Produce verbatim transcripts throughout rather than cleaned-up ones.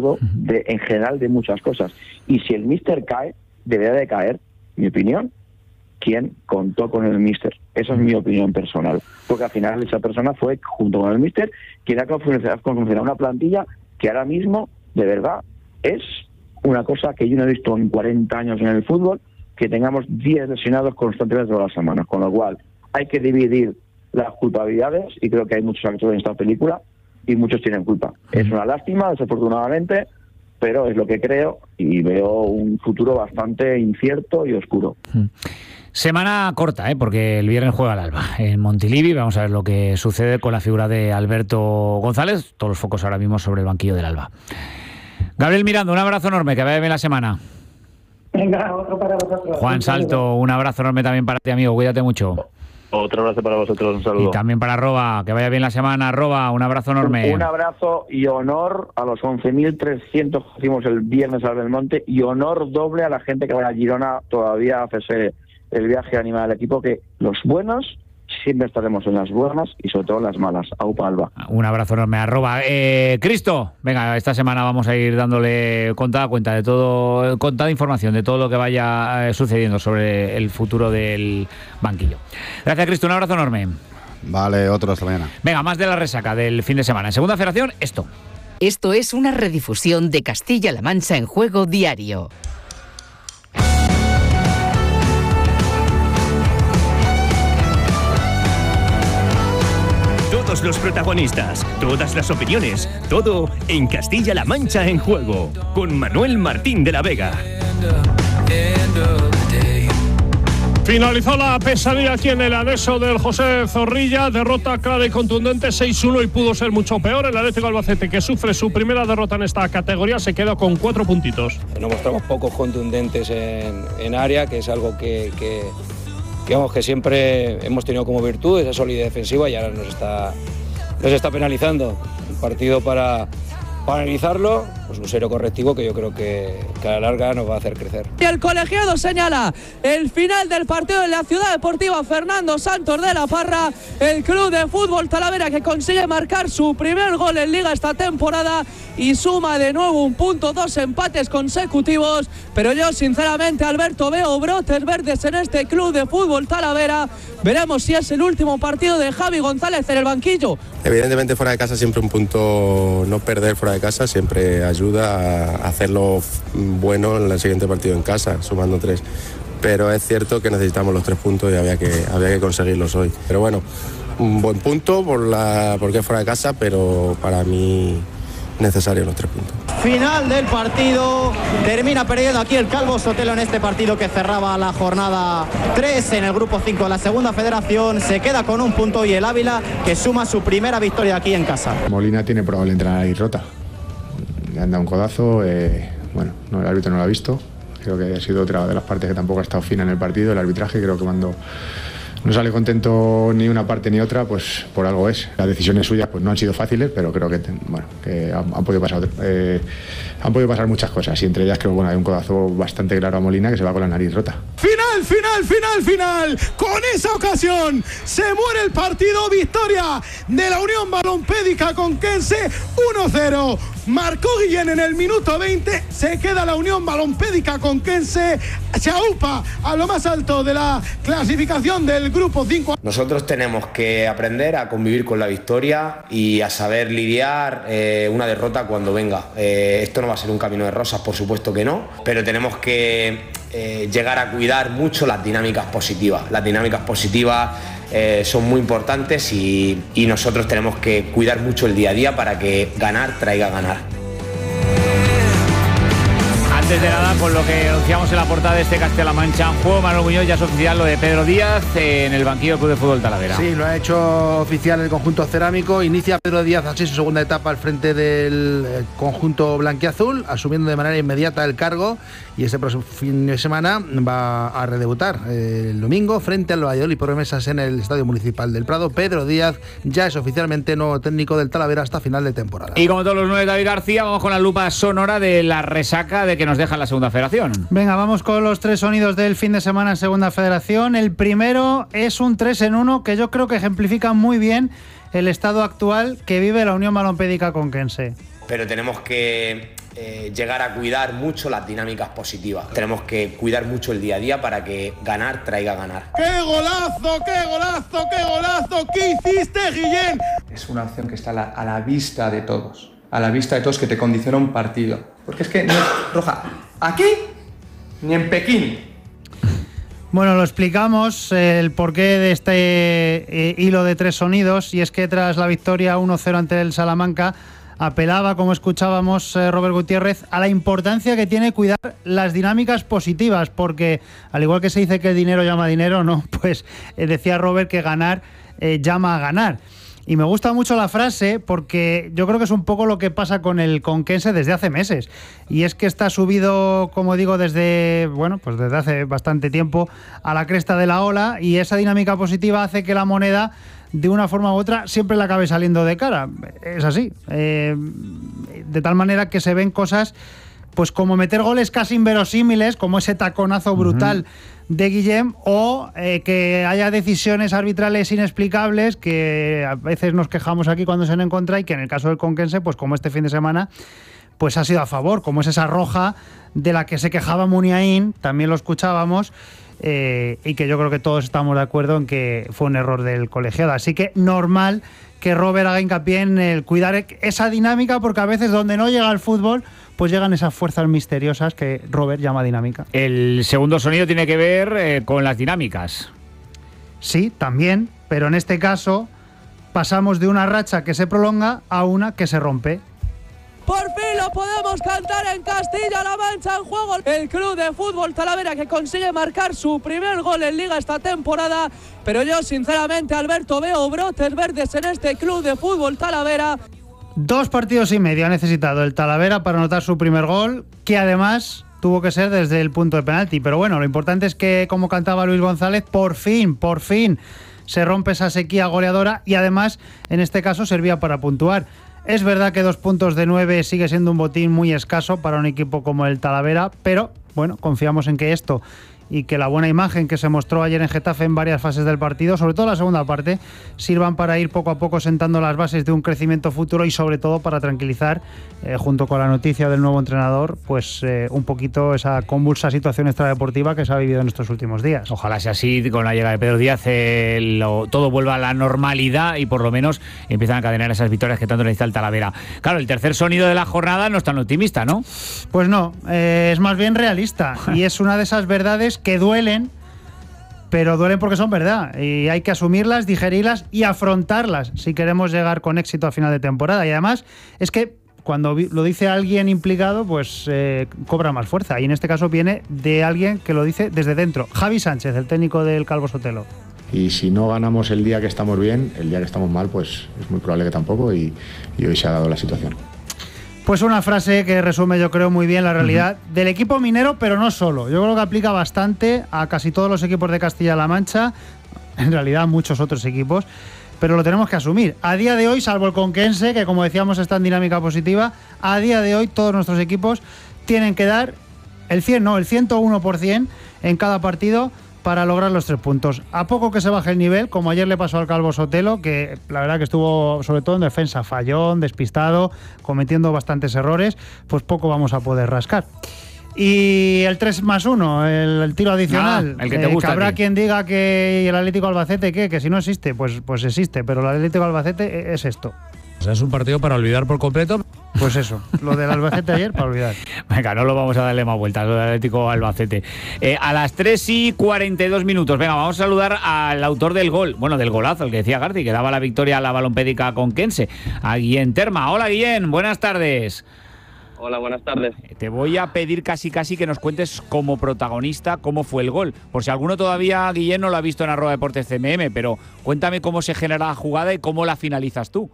todo, de, en general, de muchas cosas. Y si el míster cae, debería de caer, mi opinión, quien contó con el míster. Esa es mi opinión personal. Porque al final esa persona fue, junto con el míster, quien ha confeccionado una plantilla que ahora mismo, de verdad, es una cosa que yo no he visto en cuarenta años en el fútbol, que tengamos diez lesionados constantemente todas las semanas. Con lo cual, hay que dividir las culpabilidades, y creo que hay muchos actores en esta película, y muchos tienen culpa. Es una lástima, desafortunadamente, pero es lo que creo, y veo un futuro bastante incierto y oscuro. Semana corta, ¿eh? Porque el viernes juega el Alba en Montilivi. Vamos a ver lo que sucede con la figura de Alberto González. Todos los focos ahora mismo sobre el banquillo del Alba. Gabriel Miranda, un abrazo enorme, que vaya bien la semana. Venga, otro para vosotros. Juan Salto, un abrazo enorme también para ti, amigo. Cuídate mucho. Otro abrazo para vosotros, un saludo. Y también para Roba, que vaya bien la semana. Roba, un abrazo enorme. Un, un abrazo y honor a los once mil trescientos que hicimos el viernes al Belmonte, y honor doble a la gente que vaya a Girona todavía a hacerse el viaje animal al equipo, que los buenos siempre estaremos en las buenas y sobre todo en las malas. Aupa Alba. Un abrazo enorme a Roba. Eh, Cristo, venga, esta semana vamos a ir dándole contada cuenta de todo, contada información de todo lo que vaya eh, sucediendo sobre el futuro del banquillo. Gracias, Cristo, un abrazo enorme. Vale, otro hasta mañana. Venga, más de la resaca del fin de semana. En Segunda Federación, esto. Esto es una redifusión de Castilla-La Mancha en Juego Diario. Todos los protagonistas, todas las opiniones, todo en Castilla-La Mancha en Juego, con Manuel Martín de la Vega. Finalizó la pesadilla aquí en el Adeso del José Zorrilla, derrota clara y contundente seis uno, y pudo ser mucho peor. El Atlético Albacete, que sufre su primera derrota en esta categoría, se quedó con cuatro puntitos. Nos mostramos poco contundentes en, en área, que es algo que... que... Digamos que siempre hemos tenido como virtud esa solidez defensiva, y ahora nos está, nos está penalizando. Un partido para, para analizarlo, pues un serio correctivo que yo creo que, que a la larga nos va a hacer crecer. Y el colegiado señala el final del partido en la Ciudad Deportiva Fernando Santos de la Parra. El Club de Fútbol Talavera, que consigue marcar su primer gol en Liga esta temporada y suma de nuevo un punto, dos empates consecutivos. Pero yo sinceramente, Alberto, veo brotes verdes en este Club de Fútbol Talavera. Veremos si es el último partido de Javi González en el banquillo. Evidentemente fuera de casa siempre un punto, no perder fuera de casa siempre ayuda a hacerlo bueno en el siguiente partido en casa, sumando tres. Pero es cierto que necesitamos los tres puntos y había que, había que conseguirlos hoy. Pero bueno, un buen punto por la, porque es fuera de casa, pero para mí necesarios los tres puntos. Final del partido, termina perdiendo aquí el Calvo Sotelo en este partido que cerraba la jornada tres en el grupo cinco de la Segunda Federación. Se queda con un punto, y el Ávila, que suma su primera victoria aquí en casa. Molina tiene probable entrar y rota. Le han dado un codazo, eh, bueno, no, el árbitro no lo ha visto. Creo que ha sido otra de las partes que tampoco ha estado fina en el partido. El arbitraje, creo que cuando no sale contento ni una parte ni otra, pues por algo es. Las decisiones suyas pues no han sido fáciles, pero creo que, bueno, que han, han, podido pasar, eh, han podido pasar muchas cosas, y entre ellas creo que bueno, hay un codazo bastante claro a Molina, que se va con la nariz rota. Final, final, final, final. Con esa ocasión se muere el partido. Victoria de la Unión Balompédica Conquense, uno cero. Marcó Guillén en el minuto veinte. Se queda la Unión Balompédica Conquense, se aupa a lo más alto de la clasificación del grupo cinco. Nosotros tenemos que aprender a convivir con la victoria y a saber lidiar eh, una derrota cuando venga. Eh, esto no va a ser un camino de rosas, por supuesto que no, pero tenemos que eh, llegar a cuidar mucho las dinámicas positivas. Las dinámicas positivas eh, son muy importantes, y, y nosotros tenemos que cuidar mucho el día a día para que ganar traiga ganar. Antes de nada, con lo que anunciamos en la portada de este Castilla-La Mancha en Juego, Manuel Muñoz, ya es oficial lo de Pedro Díaz en el banquillo del Club de Fútbol Talavera. Sí, lo ha hecho oficial el conjunto cerámico. Inicia Pedro Díaz así su segunda etapa al frente del conjunto blanquiazul, asumiendo de manera inmediata el cargo, y este próximo fin de semana va a redebutar el domingo frente al Valladolid por remesas en el Estadio Municipal del Prado. Pedro Díaz ya es oficialmente nuevo técnico del Talavera hasta final de temporada. Y como todos los nueve, David García, vamos con la lupa sonora de la resaca de que nos deja la Segunda Federación. Venga, vamos con los tres sonidos del fin de semana en Segunda Federación. El primero es un tres en uno que yo creo que ejemplifica muy bien el estado actual que vive la Unión Balompédica Conquense. Pero tenemos que eh, llegar a cuidar mucho las dinámicas positivas. Tenemos que cuidar mucho el día a día para que ganar traiga ganar. ¡Qué golazo, qué golazo, qué golazo! ¿Qué hiciste, Guillén? Es una opción que está a la, a la vista de todos, a la vista de todos, que te condiciona un partido. Porque es que no es roja aquí ni en Pekín. Bueno, lo explicamos, eh, el porqué de este eh, hilo de tres sonidos, y es que tras la victoria uno cero ante el Salamanca, apelaba, como escuchábamos, eh, Robert Gutiérrez, a la importancia que tiene cuidar las dinámicas positivas, porque al igual que se dice que el dinero llama dinero, no, pues eh, decía Robert que ganar eh, llama a ganar. Y me gusta mucho la frase porque yo creo que es un poco lo que pasa con el Conquense desde hace meses. Y es que está subido, como digo, desde, bueno, pues desde hace bastante tiempo a la cresta de la ola, y esa dinámica positiva hace que la moneda, de una forma u otra, siempre le acabe saliendo de cara. Es así. Eh, de tal manera que se ven cosas, pues como meter goles casi inverosímiles, como ese taconazo brutal uh-huh. de Guillem, o eh, que haya decisiones arbitrales inexplicables que a veces nos quejamos aquí cuando se han en contra, y que en el caso del Conquense, pues como este fin de semana, pues ha sido a favor, como es esa roja de la que se quejaba Muniain, también lo escuchábamos, eh, y que yo creo que todos estamos de acuerdo en que fue un error del colegiado. Así que normal que Robert haga hincapié en el cuidar esa dinámica, porque a veces donde no llega el fútbol, pues llegan esas fuerzas misteriosas que Robert llama dinámica. El segundo sonido tiene que ver eh, con las dinámicas. Sí, también, pero en este caso pasamos de una racha que se prolonga a una que se rompe. Por fin lo podemos cantar en Castilla-La Mancha en juego. El Club de Fútbol Talavera, que consigue marcar su primer gol en Liga esta temporada. Pero yo, sinceramente, Alberto, veo brotes verdes en este Club de Fútbol Talavera. Dos partidos y medio ha necesitado el Talavera para anotar su primer gol, que además tuvo que ser desde el punto de penalti. Pero bueno, lo importante es que, como cantaba Luis González, por fin, por fin se rompe esa sequía goleadora, y además, en este caso, servía para puntuar. Es verdad que dos puntos de nueve sigue siendo un botín muy escaso para un equipo como el Talavera, pero bueno, confiamos en que esto y que la buena imagen que se mostró ayer en Getafe en varias fases del partido, sobre todo la segunda parte, sirvan para ir poco a poco sentando las bases de un crecimiento futuro, y sobre todo para tranquilizar, eh, junto con la noticia del nuevo entrenador, pues eh, un poquito esa convulsa situación extradeportiva que se ha vivido en estos últimos días. Ojalá sea así, con la llegada de Pedro Díaz eh, lo, todo vuelva a la normalidad y por lo menos empiezan a encadenar esas victorias que tanto necesita el Talavera. Claro, el tercer sonido de la jornada no es tan optimista, ¿no? Pues no, eh, es más bien realista, y es una de esas verdades que duelen, pero duelen porque son verdad, y hay que asumirlas, digerirlas y afrontarlas si queremos llegar con éxito a final de temporada. Y además es que cuando lo dice alguien implicado, pues eh, cobra más fuerza, y en este caso viene de alguien que lo dice desde dentro. Javi Sánchez, el técnico del Calvo Sotelo. Y si no ganamos el día que estamos bien, el día que estamos mal, pues es muy probable que tampoco, y, y hoy se ha dado la situación. Pues una frase que resume, yo creo, muy bien la realidad uh-huh. del equipo minero, pero no solo. Yo creo que aplica bastante a casi todos los equipos de Castilla-La Mancha, en realidad a muchos otros equipos, pero lo tenemos que asumir. A día de hoy, salvo el Conquense, que como decíamos está en dinámica positiva, a día de hoy todos nuestros equipos tienen que dar el cien, no, el ciento uno por ciento en cada partido para lograr los tres puntos. A poco que se baje el nivel, como ayer le pasó al Calvo Sotelo, que la verdad que estuvo sobre todo en defensa, fallón, despistado, cometiendo bastantes errores, pues poco vamos a poder rascar. Y el tres más uno, el, el tiro adicional, ah, el que te gusta eh, que habrá aquí. Quien diga que el Atlético Albacete, ¿qué? Que si no existe, pues, pues existe, pero el Atlético Albacete es esto. O sea, es un partido para olvidar por completo. Pues eso, lo del Albacete ayer para olvidar. Venga, no lo vamos a darle más vueltas, lo del Atlético Albacete. Eh, a las tres y cuarenta y dos minutos, venga, vamos a saludar al autor del gol, bueno, del golazo, el que decía Garci, que daba la victoria a la balompédica conquense, a Guillén Terma. Hola, Guillén, buenas tardes. Hola, buenas tardes. Te voy a pedir casi casi que nos cuentes como protagonista cómo fue el gol. Por si alguno todavía, Guillén, no lo ha visto en arroba deportes C M M, pero cuéntame cómo se genera la jugada y cómo la finalizas tú.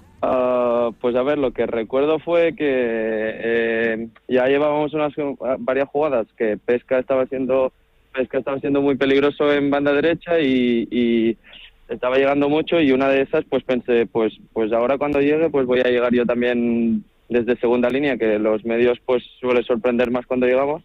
Uh, pues a ver, lo que recuerdo fue que eh, ya llevábamos unas varias jugadas que Pesca estaba haciendo Pesca estaba siendo muy peligroso en banda derecha y, y estaba llegando mucho, y una de esas pues pensé, pues pues ahora cuando llegue pues voy a llegar yo también desde segunda línea, que los medios pues suele sorprender más cuando llegamos,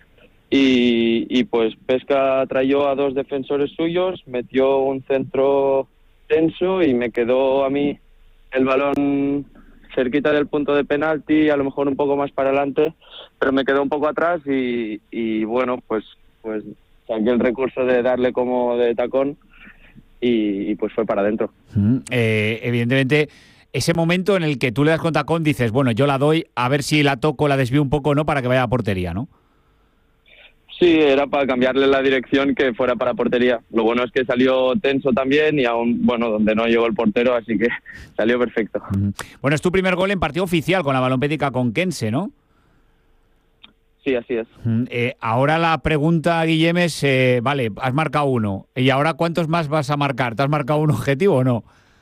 y, y pues Pesca trayó a dos defensores suyos, metió un centro tenso y me quedó a mí el balón cerquita del punto de penalti, a lo mejor un poco más para adelante, pero me quedó un poco atrás y, y bueno, pues pues saqué el recurso de darle como de tacón y, y pues fue para adentro. Mm, eh, evidentemente, ese momento en el que tú le das con tacón, dices, bueno, yo la doy, a ver si la toco, la desvío un poco o no para que vaya a portería, ¿no? Sí, era para cambiarle la dirección que fuera para portería. Lo bueno es que salió tenso también y aún, bueno, donde no llegó el portero, así que salió perfecto. Mm. Bueno, es tu primer gol en partido oficial con la Balompédica Conquense, ¿no? Sí, así es. Mm, eh, ahora la pregunta, Guillem, es, eh, vale, has marcado uno, ¿y ahora cuántos más vas a marcar? ¿Te has marcado un objetivo o no?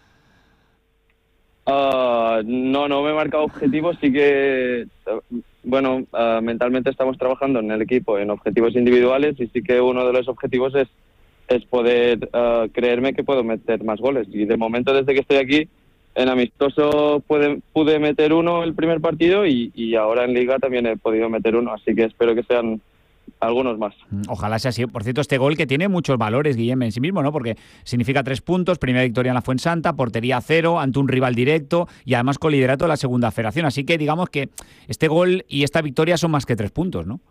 Uh, no, no me he marcado objetivos, sí que, uh, bueno, uh, mentalmente estamos trabajando en el equipo en objetivos individuales y sí que uno de los objetivos es, es poder uh, creerme que puedo meter más goles. Y de momento, desde que estoy aquí, en amistoso pude, pude meter uno el primer partido y, y ahora en Liga también he podido meter uno, así que espero que sean algunos más. Ojalá sea así. Por cierto, este gol que tiene muchos valores, Guillem, en sí mismo, ¿no? Porque significa tres puntos, primera victoria en la Fuensanta, portería cero, ante un rival directo y además con liderato de la segunda federación. Así que digamos que este gol y esta victoria son más que tres puntos, ¿no?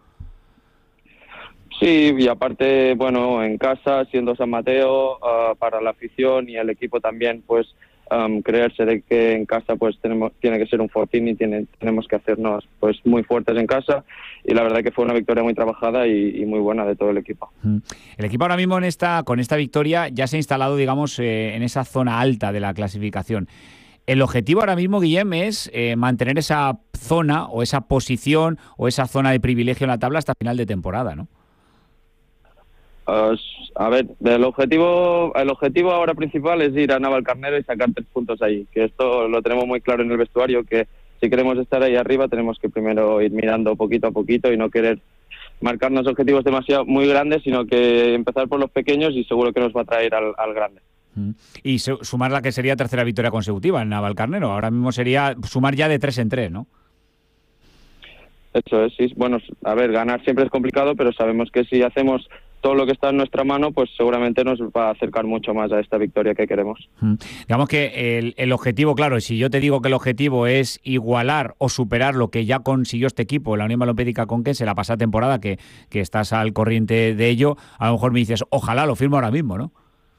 Sí, y aparte, bueno, en casa, siendo San Mateo, uh, para la afición y el equipo también, pues Um, creerse de que en casa pues tenemos tiene que ser un fortín y tiene, tenemos que hacernos pues muy fuertes en casa, y la verdad que fue una victoria muy trabajada y, y muy buena de todo el equipo. El equipo ahora mismo en esta con esta victoria ya se ha instalado, digamos, eh, en esa zona alta de la clasificación. El objetivo ahora mismo, Guillem, es eh, mantener esa zona o esa posición o esa zona de privilegio en la tabla hasta final de temporada, ¿no? Uh, a ver, el objetivo el objetivo ahora principal es ir a Navalcarnero y sacar tres puntos ahí, que esto lo tenemos muy claro en el vestuario, que si queremos estar ahí arriba tenemos que primero ir mirando poquito a poquito y no querer marcarnos objetivos demasiado muy grandes, sino que empezar por los pequeños y seguro que nos va a traer al, al grande. Y sumar la que sería tercera victoria consecutiva en Navalcarnero, ahora mismo sería sumar ya de tres en tres, ¿no? Eso es, sí. Bueno, a ver, ganar siempre es complicado, pero sabemos que si hacemos todo lo que está en nuestra mano, pues seguramente nos va a acercar mucho más a esta victoria que queremos. Mm. Digamos que el, el objetivo, claro, si yo te digo que el objetivo es igualar o superar lo que ya consiguió este equipo, la Unión Balompédica Conquense, la pasada temporada, que, que estás al corriente de ello, a lo mejor me dices, ojalá lo firmo ahora mismo, ¿no?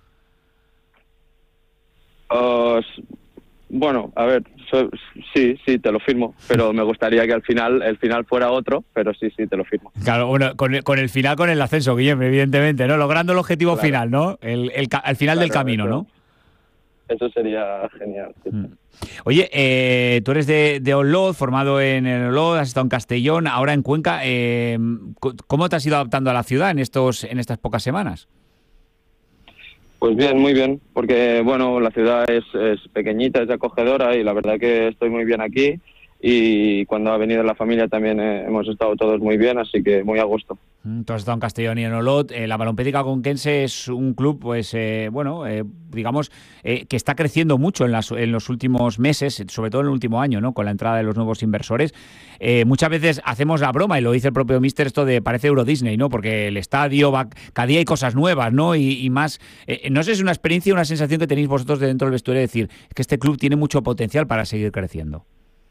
Uh, bueno, a ver, so, sí, sí, te lo firmo, pero me gustaría que al final el final fuera otro, pero sí, sí, te lo firmo. Claro, bueno, con, con el final, con el ascenso, Guillem, evidentemente, ¿no? Logrando el objetivo Claro. final, ¿no? El, el, al final Claro, del camino, eso, ¿no? Eso sería genial. Sí. Mm. Oye, eh, tú eres de, de Olot, formado en el Olot, has estado en Castellón, ahora en Cuenca. Eh, ¿Cómo te has ido adaptando a la ciudad en estos en estas pocas semanas? Pues bien, muy bien, porque bueno, la ciudad es, es pequeñita, es acogedora y la verdad que estoy muy bien aquí, y cuando ha venido la familia también eh, hemos estado todos muy bien, así que muy a gusto. Tú has estado en Castellón y en Olot. Eh, la Balompédica Conquense es un club, pues eh, bueno, eh, digamos, eh, que está creciendo mucho en, las, en los últimos meses, sobre todo en el último año, ¿no? Con la entrada de los nuevos inversores. Eh, muchas veces hacemos la broma, y lo dice el propio míster, esto de parece Euro Disney, ¿no? Porque el estadio va, cada día hay cosas nuevas, ¿no? Y, y más, eh, no sé si es una experiencia, una sensación que tenéis vosotros de dentro del vestuario de decir que este club tiene mucho potencial para seguir creciendo.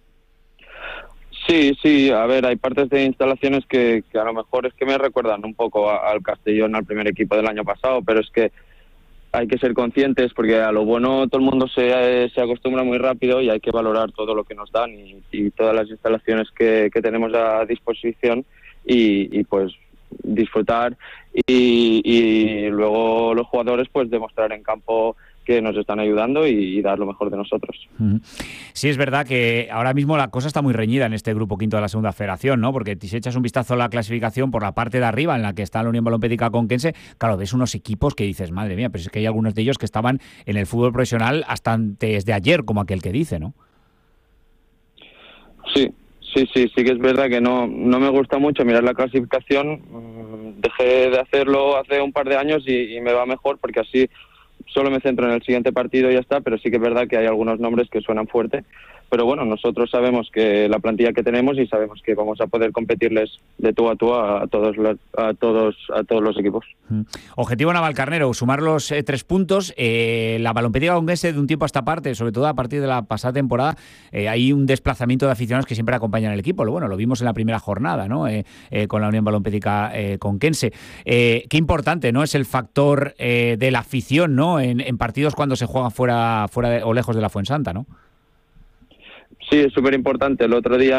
Sí, sí, a ver, hay partes de instalaciones que, que a lo mejor es que me recuerdan un poco a, al Castellón, al primer equipo del año pasado, pero es que hay que ser conscientes porque a lo bueno todo el mundo se, se acostumbra muy rápido y hay que valorar todo lo que nos dan y, y todas las instalaciones que, que tenemos a disposición y, y pues disfrutar y, y luego los jugadores pues demostrar en campo que nos están ayudando y, y dar lo mejor de nosotros. Sí, es verdad que ahora mismo la cosa está muy reñida en este grupo quinto de la segunda federación, ¿no? Porque si echas un vistazo a la clasificación por la parte de arriba en la que está la Unión Balompédica Conquense, claro, ves unos equipos que dices, madre mía, pero es que hay algunos de ellos que estaban en el fútbol profesional hasta antes de ayer, como aquel que dice, ¿no? Sí, sí, sí, sí que es verdad que no, no me gusta mucho mirar la clasificación. Dejé de hacerlo hace un par de años y, y me va mejor porque así solo me centro en el siguiente partido y ya está, pero sí que es verdad que hay algunos nombres que suenan fuerte, pero bueno, nosotros sabemos que la plantilla que tenemos y sabemos que vamos a poder competirles de tú a tú a, a todos los, a todos a todos los equipos. Objetivo Navalcarnero, sumar los eh, tres puntos. Eh, la Balompédica Conquense de un tiempo a esta parte, sobre todo a partir de la pasada temporada, eh, hay un desplazamiento de aficionados que siempre acompañan al equipo. Lo bueno, lo vimos en la primera jornada, ¿no? Eh, eh, con la Unión Balompédica eh, Conquense. Eh, qué importante, ¿no? Es el factor eh, de la afición, ¿no? En, en partidos cuando se juegan fuera, fuera de, o lejos de la Fuensanta, ¿no? Sí, es súper importante. El otro día